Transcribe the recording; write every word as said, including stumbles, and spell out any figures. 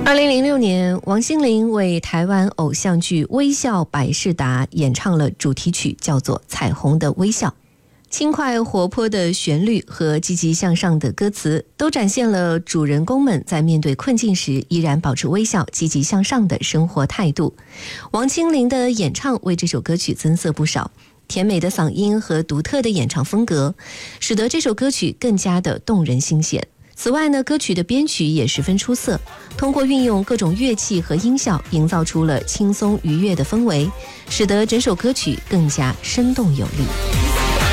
二零零六年，王心凌为台湾偶像剧《微笑百事达》演唱了主题曲，叫做《彩虹的微笑》。轻快活泼的旋律和积极向上的歌词，都展现了主人公们在面对困境时依然保持微笑、积极向上的生活态度。王心凌的演唱为这首歌曲增色不少，甜美的嗓音和独特的演唱风格，使得这首歌曲更加的动人心弦。此外呢，歌曲的编曲也十分出色，通过运用各种乐器和音效，营造出了轻松愉悦的氛围，使得整首歌曲更加生动有力。